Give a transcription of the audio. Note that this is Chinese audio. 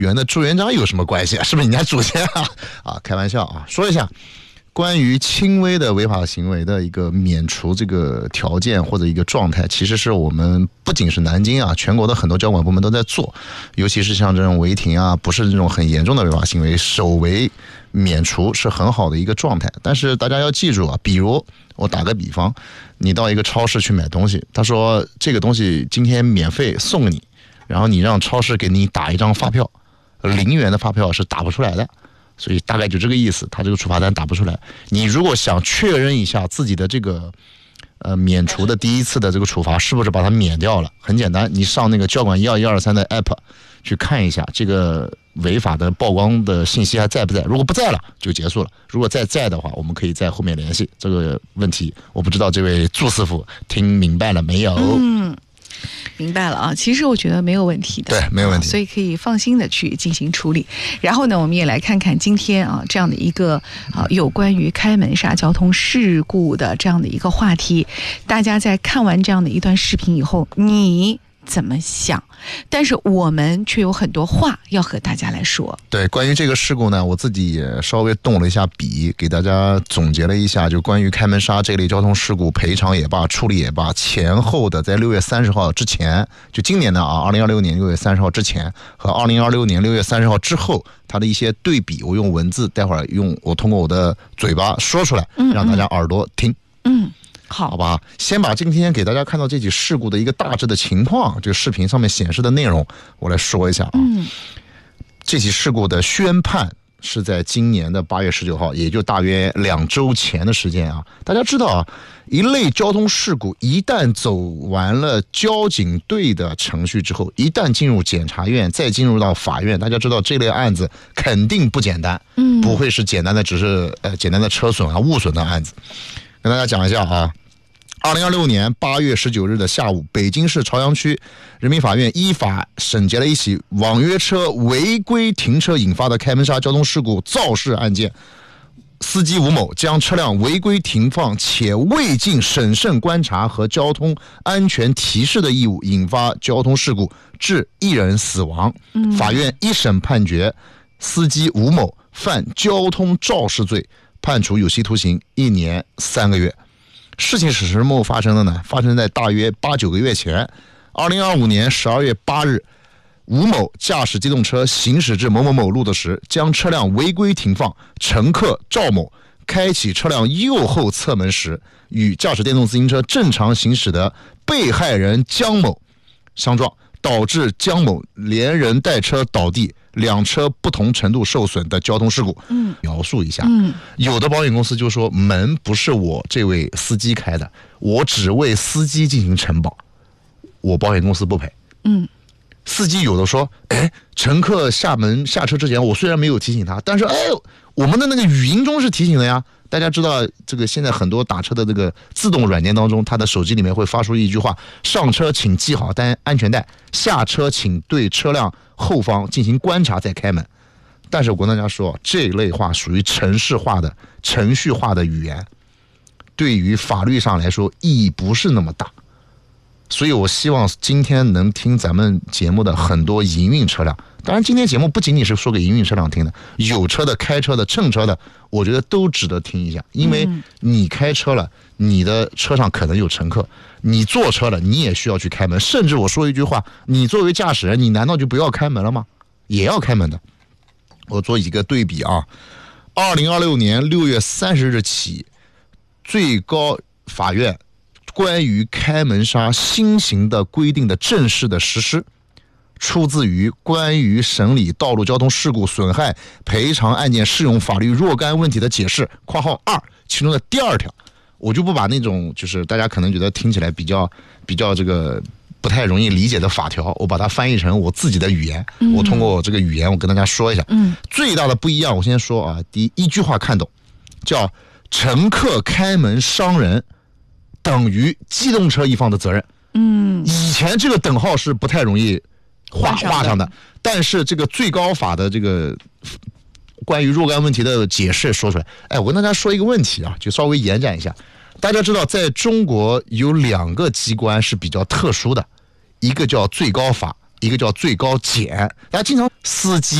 员的朱元璋有什么关系啊？是不是人家祖先啊？啊，开玩笑啊，说一下。关于轻微的违法行为的一个免除这个条件或者一个状态，其实是我们不仅是南京啊，全国的很多交管部门都在做，尤其是像这种违停啊，不是这种很严重的违法行为，首违免除是很好的一个状态。但是大家要记住啊，比如我打个比方，你到一个超市去买东西，他说这个东西今天免费送给你，然后你让超市给你打一张发票，0元的发票是打不出来的。所以大概就这个意思，他这个处罚单打不出来。你如果想确认一下自己的这个免除的第一次的这个处罚是不是把它免掉了，很简单，你上那个交管12123的 app 去看一下这个违法的曝光的信息还在不在，如果不在了就结束了，如果在的话，我们可以在后面联系。这个问题我不知道这位祝师傅听明白了没有？ 明白了啊，其实我觉得没有问题的， 对，没有问题， 所以可以放心的去进行处理。然后呢，我们也来看看今天啊这样的一个有关于开门刹交通事故的这样的一个话题，大家在看完这样的一段视频以后，你怎么想？但是我们却有很多话要和大家来说。 对，关于这个事故呢，我自己也稍微动了一下笔，给大家总结了一下，就关于开门刹这类交通事故赔偿也罢，处理也罢，前后的在6月30号之前，就今年的啊，2026年6月30号之前和2026年6月30号之后，它的一些对比，我用文字，待会儿我通过我的嘴巴说出来，让大家耳朵听。好吧，先把今天给大家看到这起事故的一个大致的情况，这个视频上面显示的内容，我来说一下啊。这起事故的宣判是在今年的8月19号，也就大约2周前的时间啊。大家知道啊，一类交通事故一旦走完了交警队的程序之后，一旦进入检察院，再进入到法院，大家知道这类案子肯定不简单，不会是简单的只是简单的车损啊、物损的案子。跟大家讲一下啊。2026年8月19日的下午，北京市朝阳区人民法院依法审结了一起网约车违规停车引发的开门刹交通事故肇事案件。司机吴某将车辆违规停放且未尽审慎观察和交通安全提示的义务，引发交通事故，致1人死亡。法院一审判决司机吴某犯交通肇事罪，判处有期徒刑1年3个月。事情是什么发生的呢？发生在大约8、9个月前。2025年12月8日，吴某驾驶机动车行驶至某某某路的时，将车辆违规停放，乘客赵某开启车辆右后侧门时，与驾驶电动自行车正常行驶的被害人姜某相撞，导致姜某连人带车倒地，两车不同程度受损的交通事故。描述一下。有的保险公司就说门不是我这位司机开的，我只为司机进行承保，我保险公司不赔。司机有的说，乘客下车之前，我虽然没有提醒他，但是我们的那个语音中是提醒的呀。大家知道这个现在很多打车的这个自动软件当中，他的手机里面会发出一句话：上车请系好安全带，下车请对车辆后方进行观察再开门。但是我跟大家说，这类话属于程序化的语言，对于法律上来说意义不是那么大。所以我希望今天能听咱们节目的很多营运车辆，当然今天节目不仅仅是说给营运车辆听的，有车的、开车的、乘车的，我觉得都值得听一下。因为你开车了，你的车上可能有乘客，你坐车了，你也需要去开门。甚至我说一句话，你作为驾驶人，你难道就不要开门了吗？也要开门的。我做一个对比啊，2026年6月30日起，最高法院关于开门刹新型的规定的正式的实施，出自于关于审理道路交通事故损害赔偿案件适用法律若干问题的解释（括号2）其中的第2条。我就不把那种就是大家可能觉得听起来比较这个不太容易理解的法条，我把它翻译成我自己的语言。我通过我这个语言，我跟大家说一下。最大的不一样，我先说啊，第一句话看懂，叫乘客开门伤人等于机动车一方的责任。以前这个等号是不太容易画上的，但是这个最高法的这个关于若干问题的解释说出来。我跟大家说一个问题啊，就稍微延展一下。大家知道在中国有2个机关是比较特殊的，一个叫最高法， 一个叫最高减。大家经常司机